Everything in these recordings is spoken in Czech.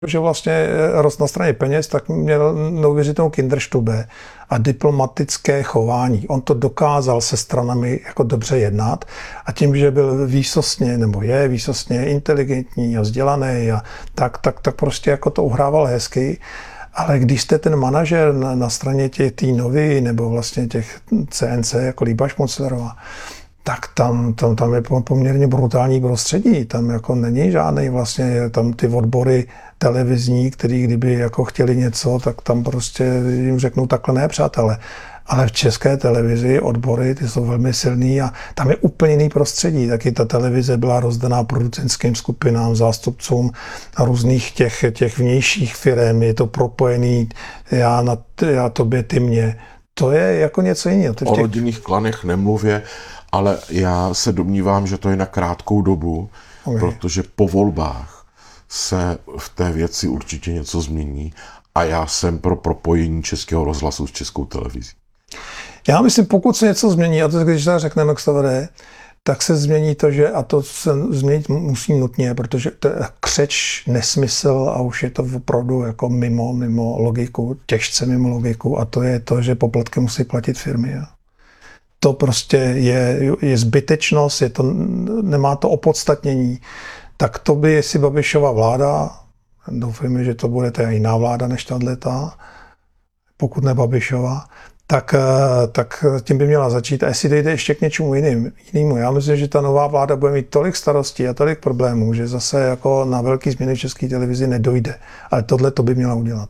že vlastně rost na straně peněz, tak měl neuvěřitelnou kinderstube a diplomatické chování. On to dokázal se stranami jako dobře jednat a tím, že byl výsostně, nebo je výsostně inteligentní a vzdělaný a tak prostě jako to uhrával hezky. Ale když jste ten manažer na straně té Novy nebo vlastně těch CNC jako Líba Šmoclerová, tak tam je poměrně brutální prostředí. Tam jako není žádný vlastně, tam ty odbory televizní, který kdyby jako chtěli něco, tak tam prostě jim řeknou takhle ne, přátelé. Ale v české televizi odbory, ty jsou velmi silný a tam je úplně jiný prostředí. Taky ta televize byla rozdaná producentským skupinám, zástupcům různých těch vnějších firem. Je to propojený, já tobě, ty mě. To je jako něco jiného. O rodinných klanech nemluvě, ale já se domnívám, že to je na krátkou dobu, protože po volbách se v té věci určitě něco změní a já jsem pro propojení Českého rozhlasu s Českou televizí. Já myslím, pokud se něco změní, a to když tak řekneme, tak se změní to, že, a to se změnit musí nutně, protože to je křeč, nesmysl a už je to opravdu jako mimo logiku, těžce mimo logiku a to je to, že poplatky musí platit firmy. To prostě je zbytečnost, nemá to opodstatnění. Tak to by, jestli Babišova vláda, doufejme, že to bude ta jiná vláda než tato, pokud ne Babišova, tak tím by měla začít. A jestli dojde ještě k něčemu jinému. Já myslím, že ta nová vláda bude mít tolik starostí a tolik problémů, že zase jako na velký změny v České televizi nedojde. Ale tohle to by měla udělat.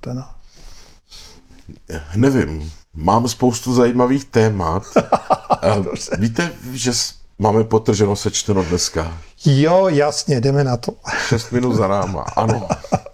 Nevím. Mám spoustu zajímavých témat. Víte, že máme potrženo sečteno dneska? Jo, jasně, jdeme na to. 6 minut za náma, ano.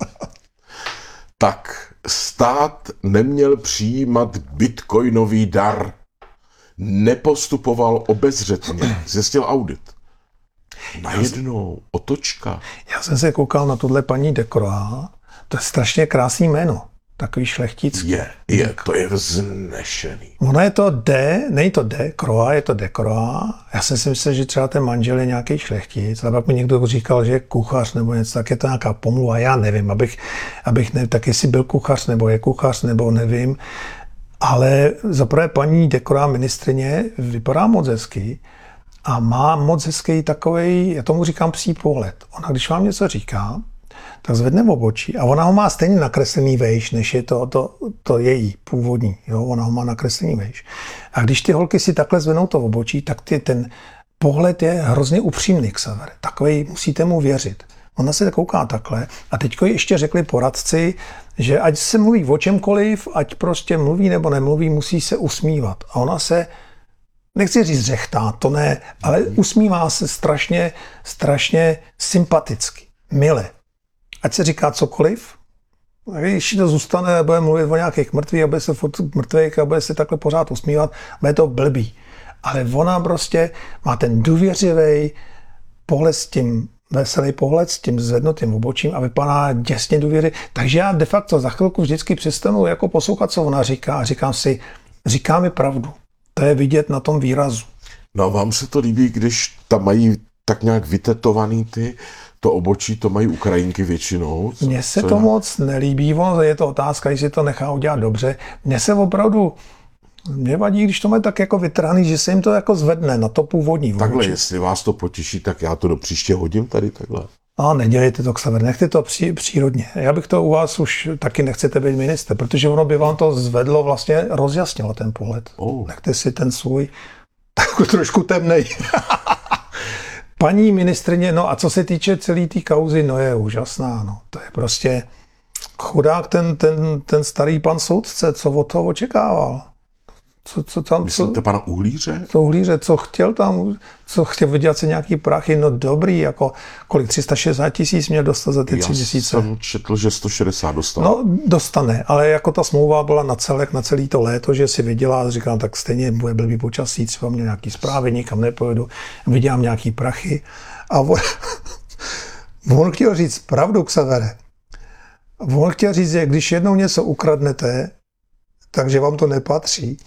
Tak, stát neměl přijímat bitcoinový dar. Nepostupoval obezřetně. Zjistil audit. Najednou otočka. Já jsem se koukal na tuhle paní de Croix. To je strašně krásný jméno. Takový šlechtický. To je vznešený. Ono je to není to Croix, je to de Croix. Já jsem si myslel, že třeba ten manžel je nějaký šlechtic, ale pak mi někdo říkal, že je kuchař nebo něco, tak je to nějaká pomluva, já nevím, abych nevím, tak jestli byl kuchař nebo je kuchař, nebo nevím. Ale zaprvé paní de Croix ministryně vypadá moc hezky a má moc hezký takovej, já tomu říkám psí pohled. Ona, když vám něco říká, tak zvedne obočí a ona ho má stejně nakreslený vejš, než je to její původní. Jo? Ona ho má nakreslený vejš. A když ty holky si takhle zvednou to obočí, tak ten pohled je hrozně upřímný, Xaver. Takovej musíte mu věřit. Ona se kouká takhle a teďko ještě řekli poradci, že ať se mluví o čemkoliv, ať prostě mluví nebo nemluví, musí se usmívat. A ona se, nechci říct řechtá, to ne, ale usmívá se strašně sympaticky, mile. Ať se říká cokoliv, když to zůstane, bude mluvit o nějakých mrtvých a bude se furt mrtvých a bude se takhle pořád usmívat, bude to blbý. Ale ona prostě má ten důvěřivý pohled s tím, veselý pohled s tím zvednutým obočím a vypadá děsně důvěry. Takže já de facto za chvilku vždycky přestanu jako poslouchat, co ona říká a říkám si, říká mi pravdu. To je vidět na tom výrazu. No a vám se to líbí, když tam mají tak nějak vytetovaný to obočí, to mají Ukrajinky většinou. Mně se to moc nelíbí, je to otázka, jestli to nechá udělat dobře. Mně vadí, když to mají tak jako vytrhaný, že se jim to jako zvedne na to původní obočí. Takhle, jestli vás to potěší, tak já to do příště hodím tady takhle. A nedělejte to, Xaver, nechte to přírodně. Já bych to u vás už taky nechcete být ministr, protože ono by vám to zvedlo, vlastně rozjasnilo ten pohled. Nechte si ten svůj tak trošku temnej. Paní ministryně, no a co se týče celé té kauzy, no je úžasná, no. To je prostě chudák ten starý pan soudce, co od toho očekával. Co tam... Myslíte pana Uhlíře? Uhlíře, co chtěl vydělat se nějaký prachy, no dobrý, jako kolik, 360 000 měl dostat za ty 3 měsíce. Já jsem četl, že 160 dostal. No dostane, ale jako ta smlouva byla na celý to léto, že si vydělá a říkám, tak stejně bude blbý počasí, třeba mě nějaký zprávy, nikam nepojedu, vydělám nějaký prachy. A on chtěl říct pravdu, Xavere. On chtěl říct, že když jednou něco ukradnete, takže vám to nepatří.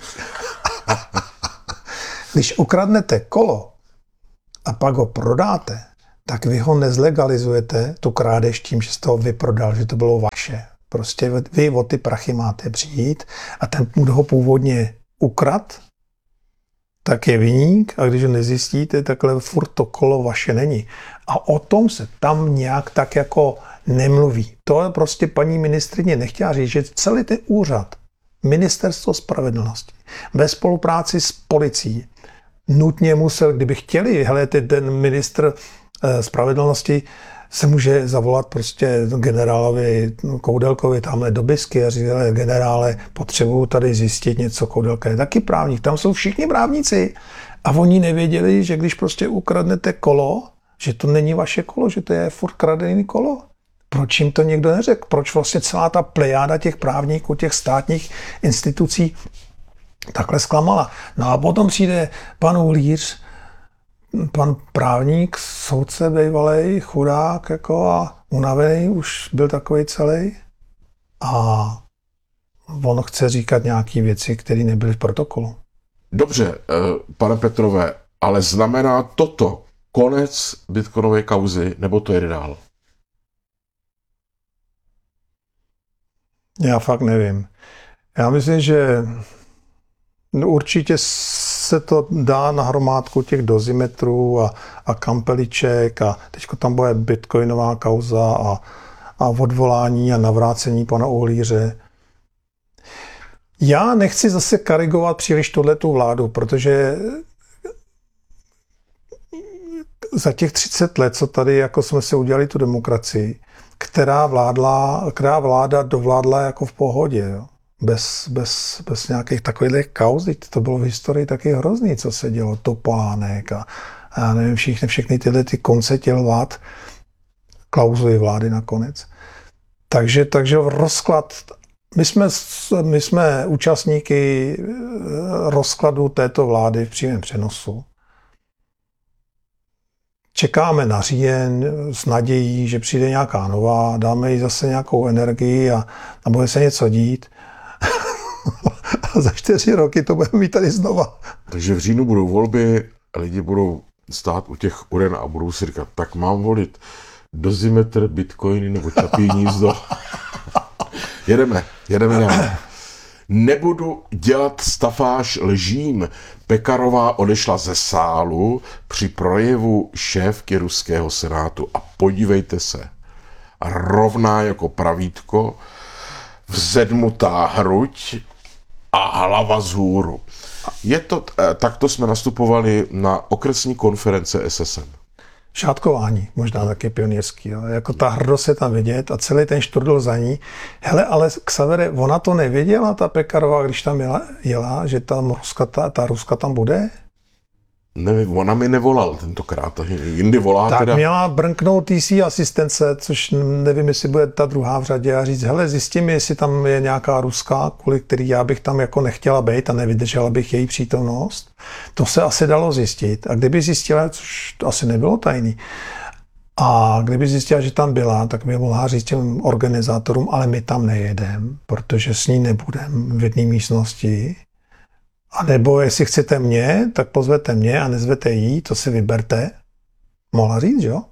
Když ukradnete kolo a pak ho prodáte, tak vy ho nezlegalizujete, tu krádež tím, že jste ho vyprodal, že to bylo vaše. Prostě vy o ty prachy máte přijít a ten, kdo ho původně ukrad, tak je viník a když ho nezjistíte, takhle furt to kolo vaše není. A o tom se tam nějak tak jako nemluví. To prostě paní ministryně nechtěla říct, že celý ten úřad, Ministerstvo spravedlnosti, ve spolupráci s policií, nutně musel, kdyby chtěli, hele, ten ministr spravedlnosti se může zavolat prostě generálovi Koudelkovi tamhle do Bisky a říct, generále, potřebuju tady zjistit něco, Koudelka je taky právník, tam jsou všichni právníci. A oni nevěděli, že když prostě ukradnete kolo, že to není vaše kolo, že to je furt kradený kolo. Proč jim to někdo neřekl? Proč vlastně celá ta plejáda těch právníků, těch státních institucí takhle zklamala? No a potom přijde pan Uhlíř, pan právník, soudce bývalej, chudák jako a unavený, už byl takovej celý. A on chce říkat nějaké věci, které nebyly v protokolu. Dobře, pane Petrové, ale znamená toto konec bitcoinové kauzy, nebo to jde dál? Já fakt nevím. Já myslím, že určitě se to dá na hromádku těch dozimetrů a kampeliček a teďko tam bude bitcoinová kauza a odvolání a navrácení pana Uhlíře. Já nechci zase karigovat příliš tuhletu vládu, protože za těch 30 let, co tady jako jsme si udělali tu demokracii, která vláda dovládla jako v pohodě, jo? Bez nějakých takových kauz. To bylo v historii taky hrozný, co se dělo, Topánek a já nevím, všechny tyhle ty konce těch vlád, Klausovy vlády nakonec. Takže rozklad, my jsme účastníky rozkladu této vlády v přímém přenosu. Čekáme na říjen s nadějí, že přijde nějaká nová, dáme jí zase nějakou energii a bude se něco dít. A za 4 roky to budeme mít tady znova. Takže v říjnu budou volby, lidi budou stát u těch uren a budou si říkat, tak mám volit dozimetr, bitcoiny nebo Čapí hnízdo. jedeme dál. Nebudu dělat stafáž lžím. Pekarová odešla ze sálu při projevu šéfky ruského senátu a podívejte se, rovná jako pravítko, vzedmutá hruď a hlava vzhůru. Takto jsme nastupovali na okresní konference SSM. Šátkování, možná taky pionýrský. Jo. Jako ta hrdost je tam vidět a celý ten šturdl za ní. Hele, ale Xavere, ona to nevěděla, ta Pekarová, když tam jela, že ta Ruska tam bude? Nevím, ona mi nevolala tentokrát, jindy volá tak teda. Tak měla brnknout TC asistence, což nevím, jestli bude ta druhá v řadě a říct, hele, zjistím, jestli tam je nějaká ruská, kvůli který já bych tam jako nechtěla být a nevydržela bych její přítomnost. To se asi dalo zjistit. A kdyby zjistila, což to asi nebylo tajný, a kdyby zjistila, že tam byla, tak by mohla říct těm organizátorům, ale my tam nejedem, protože s ní nebudem v jedné místnosti. A nebo jestli chcete mě, tak pozvete mě a nezvete jí, to si vyberte. Mohla říct, jo?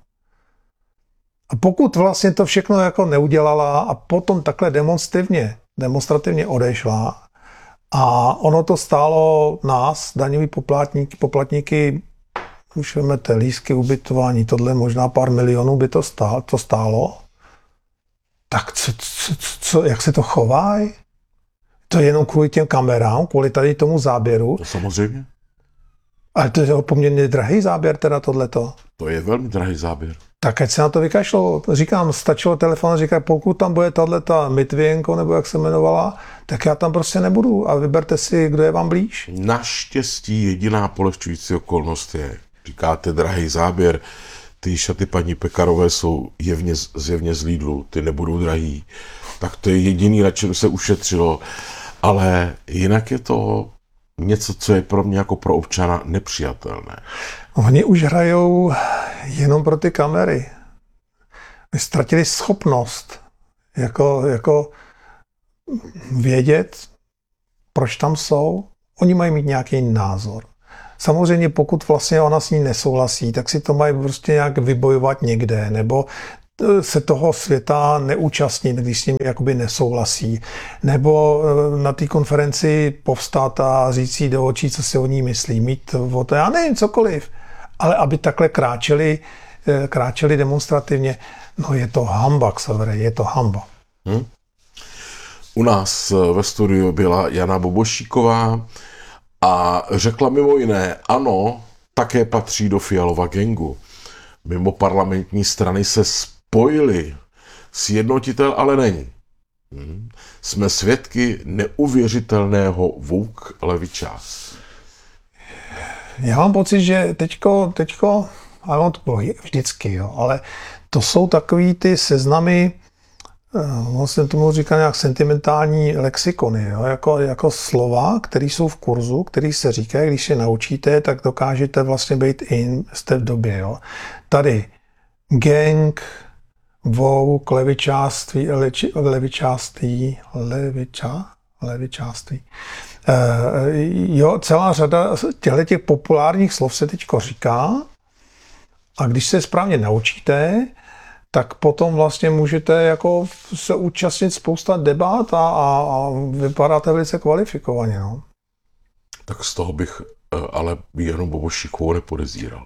A pokud vlastně to všechno jako neudělala a potom takhle demonstrativně odešla a ono to stálo nás, daňový poplatníky, už vemete lístky, ubytování, tohle možná pár milionů by to stálo, tak jak se to chovají? To je jenom kvůli těm kamerám, kvůli tady tomu záběru. To samozřejmě. Ale to je poměrně drahý záběr teda tohleto. To je velmi drahý záběr. Tak ať se na to vykašlo. Říkám, stačilo telefon a říká, pokud tam bude tato Mitvěnko, nebo jak se jmenovala, tak já tam prostě nebudu a vyberte si, kdo je vám blíž. Naštěstí jediná polehčující okolnost je, říkáte drahý záběr, ty šaty paní Pekarové jsou zjevně z Lidlu, ty nebudou drahý. Tak to je jediný, na čem se ušetřilo. Ale jinak je to něco, co je pro mě jako pro občana nepřijatelné. Oni už hrajou jenom pro ty kamery. My ztratili schopnost jako vědět, proč tam jsou. Oni mají mít nějaký názor. Samozřejmě pokud vlastně ona s ní nesouhlasí, tak si to mají prostě nějak vybojovat někde, nebo se toho světa neúčastnit, když s ním jakoby nesouhlasí, nebo na té konferenci povstat a říct jí do očí, co si o ní myslí, mít o to, já nevím, cokoliv, ale aby takhle kráčeli demonstrativně, no je to hanba, Xavere, je to hanba. U nás ve studiu byla Jana Bobošíková a řekla mimo jiné, ano, také patří do Fialova gangu. Mimo parlamentní strany se spojili, sjednotitel ale není. Jsme svědky neuvěřitelného woke levičáz. Já mám pocit, že teďko, ale to bylo vždycky, jo, ale to jsou takový ty seznamy, jsem tomu říkal nějak sentimentální lexikony, jo, jako slova, které jsou v kurzu, který se říkají, když se naučíte, tak dokážete vlastně být jste v době. Jo. Tady gang, woke, levičáství. Jo, celá řada těch populárních slov se teďko říká a když se správně naučíte, tak potom vlastně můžete jako se účastnit spousta debat a vypadáte velice kvalifikovaně. No. Tak z toho bych ale jenom Bobošíkovou nepodezíral.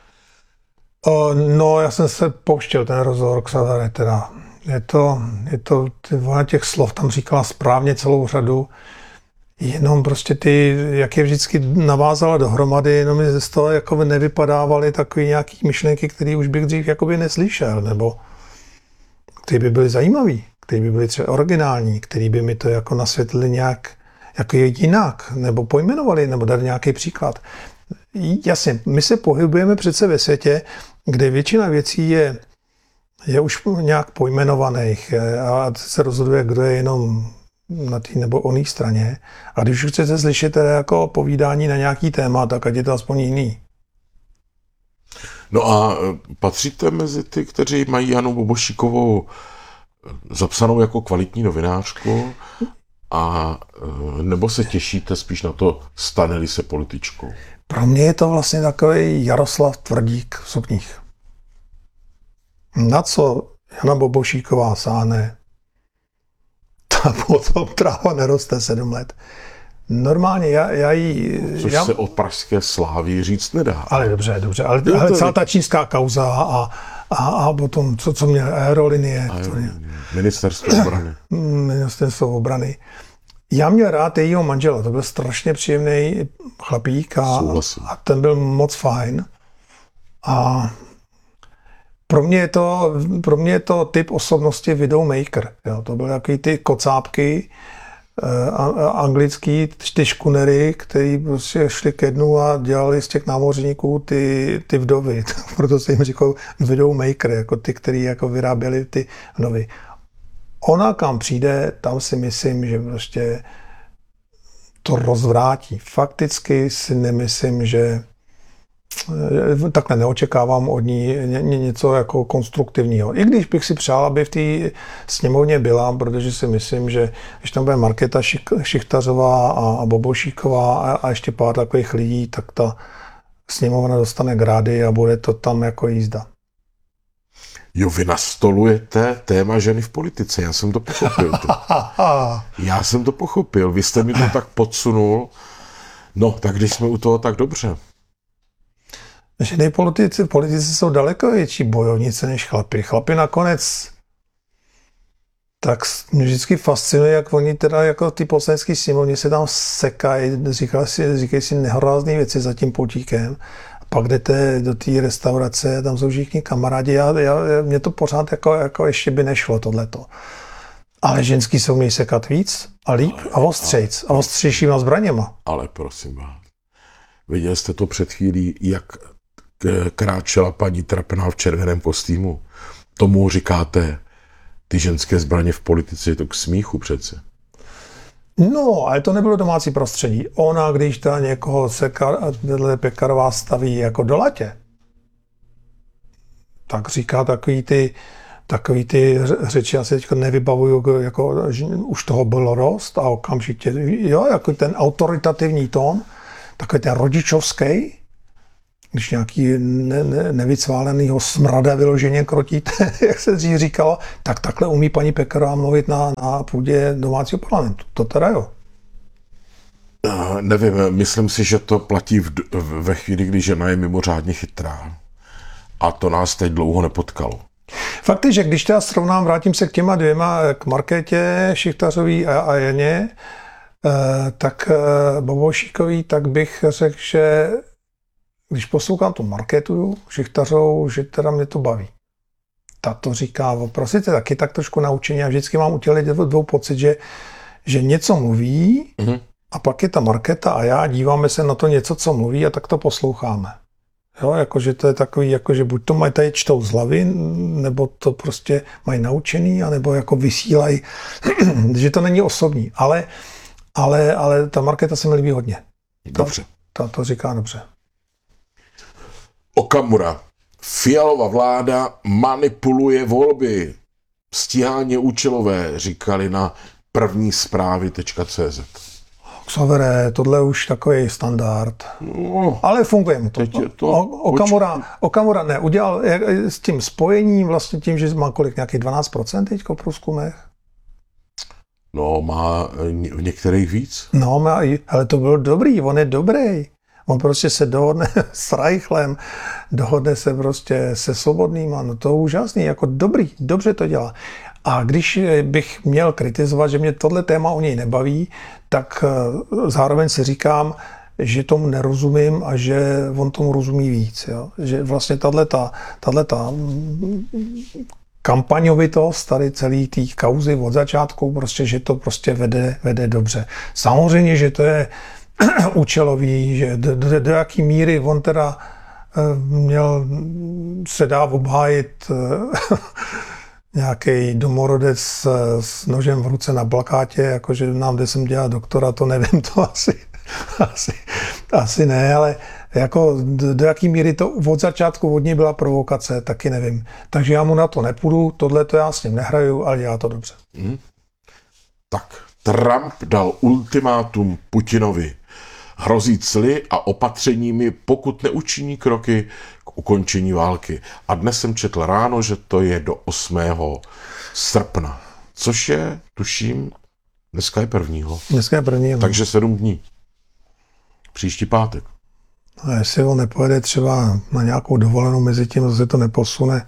No, já jsem se pouštěl ten rozhovor k Xavere, teda. Je to těch slov tam říkala správně celou řadu, jenom prostě jak je vždycky navázala dohromady, jenom z toho jako nevypadávaly takový nějaký myšlenky, které už bych dřív jakoby neslyšel, nebo které by byly zajímavý, které by byly třeba originální, které by mi to jako nasvětlili nějak jako jinak, nebo pojmenovali, nebo dali nějaký příklad. Jasně, my se pohybujeme přece ve světě, kde většina věcí je už nějak pojmenovaných a se rozhoduje, kdo je jenom na té nebo oné straně. A když už chcete slyšet teda jako povídání na nějaký téma, tak ať je to aspoň jiný. No a patříte mezi ty, kteří mají Janu Bobošíkovou zapsanou jako kvalitní novinářku a nebo se těšíte spíš na to, stane-li se političkou? Pro mě je to vlastně takový Jaroslav Tvrdík v sukních. Na co Jana Bobošíková sáhne, ta potom tráva neroste 7 let. Normálně já jí... Což se o pražské Slávii říct nedá. Ale dobře, ale celá ta čínská kauza a potom, co měl aerolinie. Ministerstvo obrany. Ministerstvo obrany. Já měl rád jejího manžela, to byl strašně příjemný chlapík a ten byl moc fajn. A pro mě je to typ osobnosti videomaker. Jo. To byly takový ty kocápky anglický, ty škunery, který prostě šli ke dnu a dělali z těch námořníků ty vdovy. Proto se jim říkal videomaker, jako ty, který jako vyráběli ty vdovy. Ona kam přijde, tam si myslím, že prostě to rozvrátí. Fakticky si nemyslím, že takhle neočekávám od ní něco jako konstruktivního. I když bych si přál, aby v té sněmovně byla, protože si myslím, že když tam bude Markéta Šichtařová a Bobošíková a ještě pár takových lidí, tak ta sněmovna dostane grády a bude to tam jako jízda. Jo, vy nastolujete téma ženy v politice, já jsem to pochopil. Vy jste mi to tak podsunul. No, tak když jsme u toho, tak dobře. Ženy politici jsou daleko větší bojovnice než chlapi. Chlapi nakonec, tak mě vždycky fascinuje, jak oni teda jako ty poslanecký sněmovny se tam sekají, říkají si nehorázné věci za tím pultíkem. Pak jdete do té restaurace, tam jsou všichni kamarádi, mě to pořád jako ještě by nešlo tohleto. Ale ženský se umějí sekat víc a líp a ostřejc a ostřejšíma zbraněma. Ale prosím vás, viděli jste to před chvílí, jak kráčela paní Trapná v červeném kostýmu. Tomu říkáte, ty ženské zbraně v politice, je to k smíchu přece. No, ale to nebylo domácí prostředí. Ona, když ta někoho Pekarová staví jako do latě, tak říká takový ty řeči, já si teď nevybavuju, jako už toho bylo rost a okamžitě, jo, jako ten autoritativní tón, takový ten rodičovský, když nějaký nevycválenýho smrada vyloženě krotíte, jak se dřív říkalo, tak takhle umí paní Pekarová mluvit na půdě domácího parlamentu. To teda jo. Nevím, myslím si, že to platí ve chvíli, kdy žena je mimořádně chytrá. A to nás teď dlouho nepotkalo. Fakt je, že když teda srovnám, vrátím se k těma dvěma, k Markétě Šichtařový a Janě, tak Bobošíkový, tak bych řekl, že když poslouchám tu Markétu Šichtařovou, že teda mě to baví. Ta to říká, prostě taky tak trošku naučení a vždycky mám u těch dvou pocit, že něco mluví a pak je ta Markéta a já díváme se na to něco, co mluví a tak to posloucháme. Jo, jakože to je takový, jakože buď to mají tady čtou z hlavy, nebo to prostě mají naučený, anebo jako vysílají, že to není osobní. Ale ta Markéta se mi líbí hodně. Dobře. Ta to říká dobře. Okamura. Fialova vláda manipuluje volby. Stíhání účelové, říkali na první zprávy.cz. Xavere, tohle už takový standard. No, ale funguje mu to. Okamura ne, udělal s tím spojením, vlastně tím, že má kolik, nějakých 12% teďko v průzkumech. No, má v některých víc. No, ale to bylo dobrý, on je dobrý. On prostě se dohodne s Reichlem, dohodne se prostě se Svobodnýma, no to je úžasný, jako dobrý, dobře to dělá. A když bych měl kritizovat, že mě tohle téma o něj nebaví, tak zároveň si říkám, že tomu nerozumím a že on tomu rozumí víc. Jo? Že vlastně tato kampaňovitost tady celý té kauzy od začátku, prostě, že to prostě vede dobře. Samozřejmě, že to je účelový, že do jaký míry on teda měl se dá obhájit nějaký domorodec s nožem v ruce na plakátě, jakože nám jde sem dělat doktora, to nevím, to asi ne, ale jako do jaký míry to od začátku od něj byla provokace, taky nevím. Takže já mu na to nepůjdu, tohle to já s ním nehraju, ale dělá to dobře. Tak, Trump dal ultimátum Putinovi. Hrozí cly a opatřeními, pokud neučiní kroky k ukončení války. A dnes jsem četl ráno, že to je do 8. srpna. Což je, tuším, dneska je 1. Dneska je 1. Takže 7 dní. Příští pátek. A jestli on nepojede třeba na nějakou dovolenou, mezi tím zase to neposune.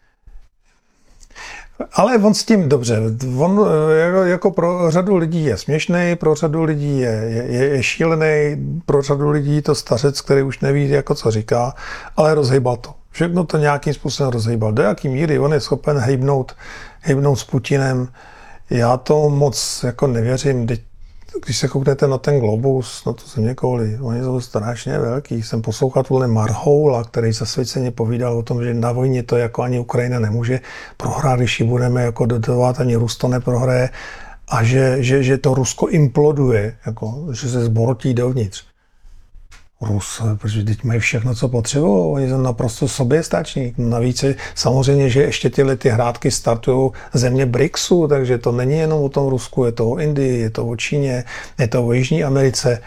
Ale on s tím dobře. On jako pro řadu lidí je směšný, pro řadu lidí je šílený, pro řadu lidí to stařec, který už neví, jako co říká, ale rozhejbal to. Všechno to nějakým způsobem rozhejbal. Do jaký míry on je schopen hejbnout s Putinem, já to moc jako nevěřím. Když se kouknete na ten globus, na tu zeměkouli, oni jsou strašně velký. Jsem poslouchal tuhle Marhoula, který zasvěceně povídal o tom, že na vojně to jako ani Ukrajina nemůže prohrát, když ji budeme jako dotovat, ani Rus to neprohraje a že to Rusko imploduje, jako, že se zborotí dovnitř. Rus, protože teď mají všechno, co potřebují, oni jsou naprosto soběstační. Navíc samozřejmě, že ještě ty hrátky startují země BRICSu, takže to není jenom o tom Rusku, je to o Indii, je to o Číně, je to o Jižní Americe.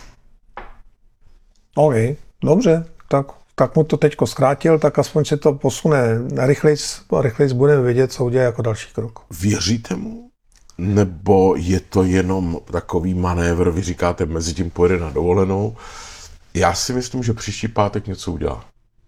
OK, dobře, tak mu to teďko zkrátil, tak aspoň se to posune rychleji budeme vědět, co udělá jako další krok. Věříte mu? Nebo je to jenom takový manévr, vy říkáte, mezi tím pojede na dovolenou? Já si myslím, že příští pátek něco udělá.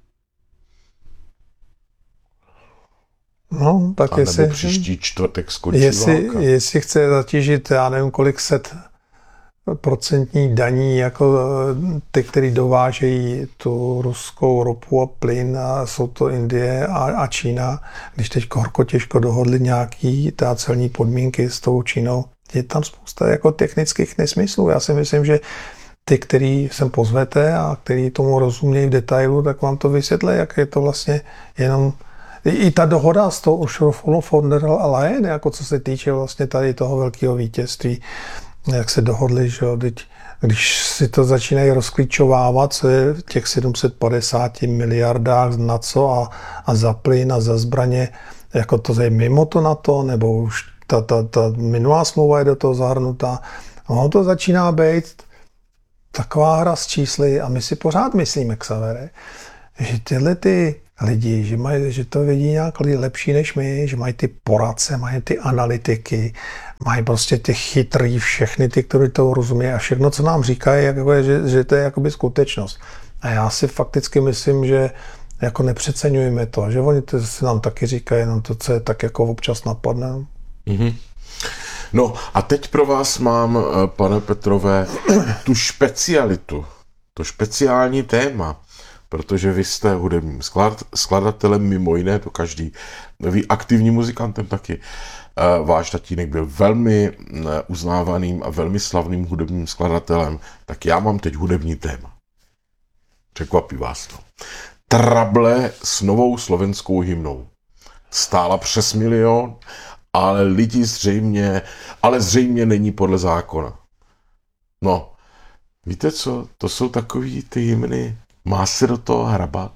No, tak a nebo příští čtvrtek skončí válka. Jestli chce zatížit, já nevím, kolik set procentní daní, jako ty, který dovážejí tu ruskou ropu a plyn, a jsou to Indie a Čína, když teď horko těžko dohodli nějaký celní podmínky s tou Čínou, je tam spousta jako technických nesmyslů. Já si myslím, že ty, který sem pozvete a který tomu rozumějí v detailu, tak vám to vysvětlí, jak je to vlastně jenom i ta dohoda s tou Ursula von der Leyen, jako co se týče vlastně tady toho velkého vítězství, jak se dohodli, že teď, když si to začínají rozklíčovávat, co je v těch 750 miliardách na co a za plyn a za zbraně, jako to je mimo to NATO, nebo už ta minulá smlouva je do toho zahrnutá. Ono to začíná být taková hra s čísly a my si pořád myslíme, Xavere, že tyhle ty lidi, že to vidí nějak lepší než my, že mají ty poradce, mají ty analytiky, mají prostě ty chytrý, všechny ty, kteří to rozumí a všechno, co nám říkají, že to je jakoby skutečnost. A já si fakticky myslím, že jako nepřeceňujeme to, že oni to si nám taky říkají jenom to, co je tak jako občas napadne. Mm-hmm. No a teď pro vás mám, pane Petrové, tu specialitu, to speciální téma, protože vy jste hudebním skladatelem, mimo jiné, to každý ví, aktivním muzikantem taky. Váš tatínek byl velmi uznávaným a velmi slavným hudebním skladatelem, tak já mám teď hudební téma. Překvapí vás to. Trable s novou slovenskou hymnou. Stála přes 1 000 000, ale lidi zřejmě není podle zákona. No, víte co, to jsou takový ty hymny, má se do toho hrabat?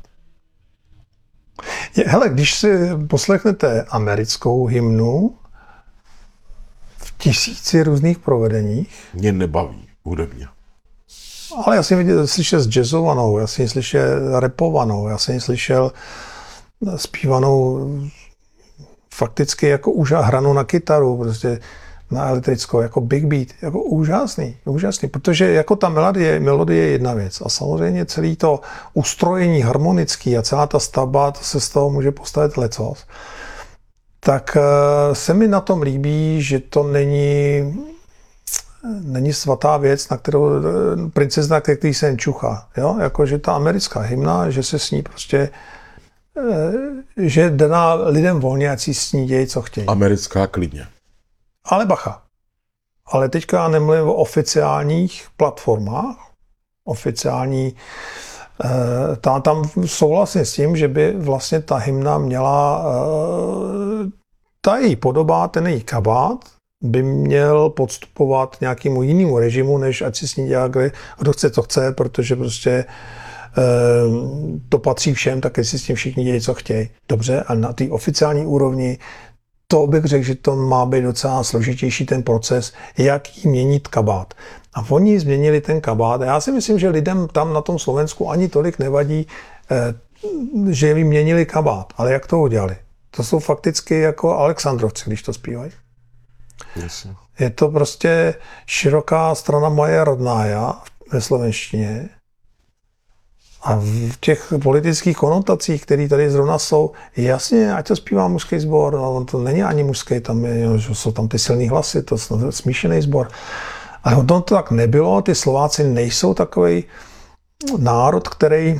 Hele, když si poslechnete americkou hymnu v 1000 různých provedeních. Mě nebaví hudebně. Ale já jsem slyšel jazzovanou, já jsem slyšel rapovanou, já jsem slyšel zpívanou fakticky jako hranou na kytaru, prostě na elektrickou, jako big beat, jako úžasný, protože jako ta melodie je jedna věc a samozřejmě celé to ustrojení harmonický a celá ta stavba, to se z toho může postavit lecos. Tak se mi na tom líbí, že to není svatá věc, na kterou princezna, který se jen čuchá, jo? Jako, že ta americká hymna, že se s ní prostě že dá lidem volně, ať si s ní dějí, co chtějí. Americká klidně. Ale bacha. Ale teďka já nemluvím o oficiálních platformách. Tam souhlasím s tím, že by vlastně ta hymna měla ta její podoba, ten její kabát by měl podstupovat nějakému jinému režimu, než ať si s ní dělá, kdo chce, co chce, protože prostě to patří všem, tak si s tím všichni dějí, co chtějí. Dobře, a na té oficiální úrovni to bych řekl, že to má být docela složitější ten proces, jak jí měnit kabát. A oni změnili ten kabát. A já si myslím, že lidem tam na tom Slovensku ani tolik nevadí, že jim měnili kabát. Ale jak to udělali? To jsou fakticky jako Alexandrovci, když to zpívají. Jasně. Je to prostě široká strana moje rodnája ve slovenštině. A v těch politických konotacích, které tady zrovna jsou, jasně, ať to zpívá mužský sbor, no, to není ani mužský, tam jsou tam ty silný hlasy, to je smíšený sbor. Ale ono to tak nebylo, ty Slováci nejsou takový národ, který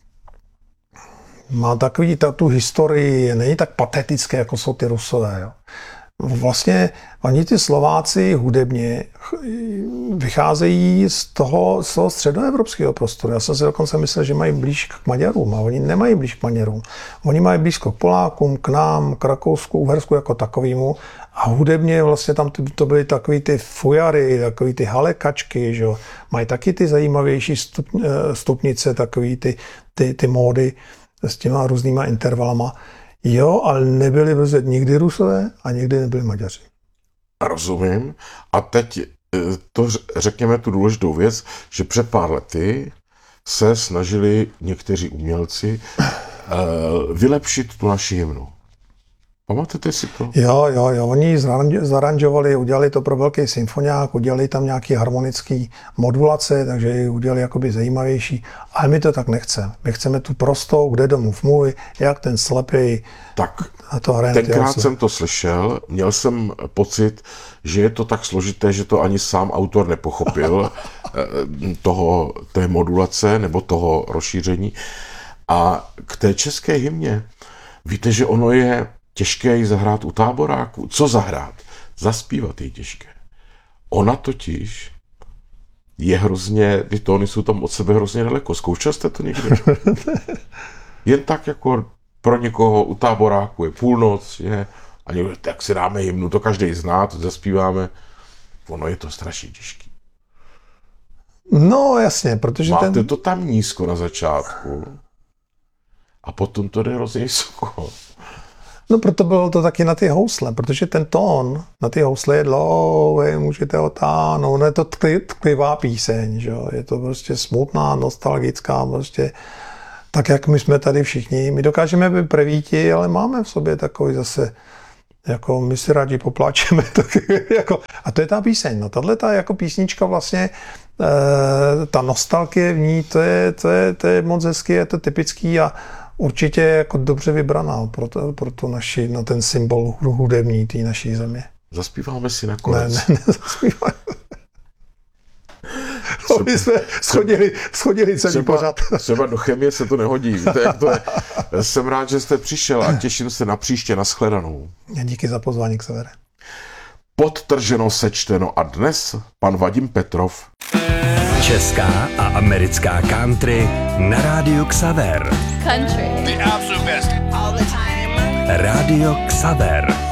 má takový tu historii, není tak patetické, jako jsou ty Rusové. Jo. Vlastně oni ty Slováci hudebně vycházejí z toho středoevropského prostoru. Já jsem si dokonce myslel, že mají blíž k Maďarům, a oni nemají blíž k Maďarům. Oni mají blízko k Polákům, k nám, k Rakousku, Uhersku jako takovému. A hudebně vlastně tam to byly takový ty fujary, takový ty halekačky, že jo. Mají taky ty zajímavější stupnice, takový ty módy s těma různýma intervalama. Jo, ale nebyli prostě nikdy Rusové a nikdy nebyli Maďaři. Rozumím. A teď to řekněme tu důležitou věc, že před pár lety se snažili někteří umělci vylepšit tu naši hymnu. Pamatujete si to? Jo. Oni ji zaranžovali, udělali to pro velký symfoniák, udělali tam nějaký harmonický modulace, takže ji udělali jakoby zajímavější. Ale my to tak nechceme. My chceme tu prostou, kde domov můj, jak ten slepý. Tak, to hraje. tenkrát jsem to slyšel, měl jsem pocit, že je to tak složité, že to ani sám autor nepochopil té modulace nebo toho rozšíření. A k té české hymně, víte, že ono je těžké ji zahrát u táboráku. Co zahrát? Zaspívat je těžké. Ona totiž je hrozně, ty tóny jsou tam od sebe hrozně daleko. Zkoušel jste to někdy? Jen tak jako pro někoho u táboráku je půlnoc, a někdo, tak si dáme hymnu, to každý zná, to zaspíváme. Ono je to strašně těžké. No jasně, protože máte to tam nízko na začátku a potom to jde hrozně vysoko. No proto bylo to taky na ty housle, protože ten tón na ty housle je dlouhý, můžete otáhnout, je to tklivá píseň, že jo? Je to prostě smutná, nostalgická, prostě tak, jak my jsme tady všichni. My dokážeme být prevíti, ale máme v sobě takový zase, jako my si rádi popláčeme. Tak, jako, a to je ta píseň. No tahle ta jako písnička vlastně, ta nostalgie v ní, to je moc hezky, je to typický a určitě jako dobře vybraná pro tu naši, no ten symbol hudební té naší země. Zaspíváme si nakonec. Ne, zaspíváme. My jsme schodili celý pořad. Třeba do chemie se to nehodí. Víte, jak to je? Jsem rád, že jste přišel a těším se na příště. Nashledanou. Díky za pozvání, Xavere. Podtrženo, sečteno a dnes pan Vadim Petrov. Česká a americká country na rádiu Xaver. Country. The absolute best. All the time. Rádio Xaver.